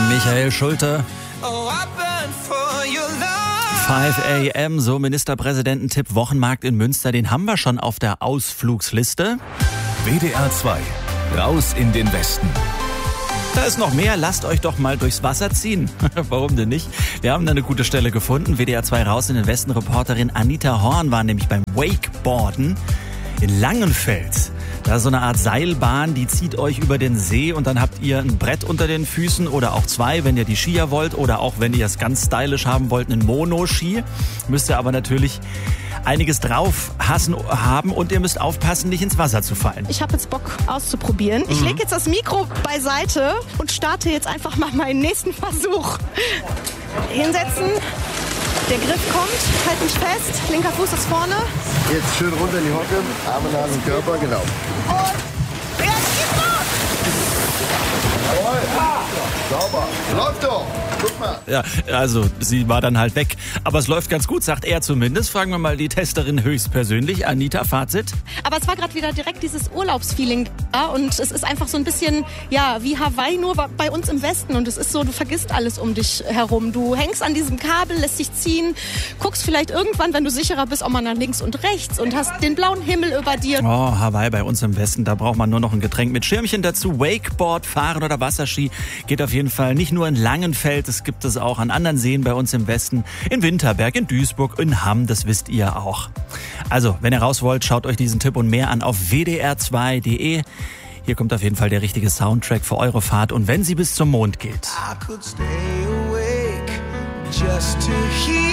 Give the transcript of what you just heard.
Michael Schulte. 5 a.m., so Ministerpräsidententipp Wochenmarkt in Münster, den haben wir schon auf der Ausflugsliste. WDR 2, raus in den Westen. Da ist noch mehr, lasst euch doch mal durchs Wasser ziehen. Warum denn nicht? Wir haben da eine gute Stelle gefunden. WDR 2 raus in den Westen. Reporterin Anita Horn war nämlich beim Wakeboarden in Langenfeld. Da ist so eine Art Seilbahn, die zieht euch über den See und dann habt ihr ein Brett unter den Füßen oder auch zwei, wenn ihr die Skier wollt oder auch, wenn ihr es ganz stylisch haben wollt, einen Mono-Ski. Müsst ihr aber natürlich einiges drauf haben und ihr müsst aufpassen, nicht ins Wasser zu fallen. Ich habe jetzt Bock auszuprobieren. Ich lege jetzt das Mikro beiseite und starte jetzt einfach mal meinen nächsten Versuch. Hinsetzen, der Griff kommt, halt mich fest, linker Fuß ist vorne. Jetzt schön runter in die Hocke, Arme, Nase, Körper, genau. Und jetzt geht's los! Jawohl, sauber, läuft doch, guck mal. Ja, also sie war dann halt weg. Aber es läuft ganz gut, sagt er zumindest. Fragen wir mal die Testerin höchstpersönlich. Anita, Fazit? Aber es war gerade wieder direkt dieses Urlaubsfeeling. Ja, und es ist einfach so ein bisschen, ja, wie Hawaii, nur bei uns im Westen. Und es ist so, du vergisst alles um dich herum. Du hängst an diesem Kabel, lässt dich ziehen, guckst vielleicht irgendwann, wenn du sicherer bist, auch mal nach links und rechts und hast den blauen Himmel über dir. Oh, Hawaii bei uns im Westen, da braucht man nur noch ein Getränk mit Schirmchen dazu. Wakeboard, Fahren oder Wasserski geht auf jeden Fall nicht nur in Langenfeld, es gibt es auch an anderen Seen bei uns im Westen, in Winterberg, in Duisburg, in Hamm, das wisst ihr auch. Also, wenn ihr raus wollt, schaut euch diesen Tipp und mehr an auf wdr2.de. Hier kommt auf jeden Fall der richtige Soundtrack für eure Fahrt und wenn sie bis zum Mond geht. I could stay awake just to hear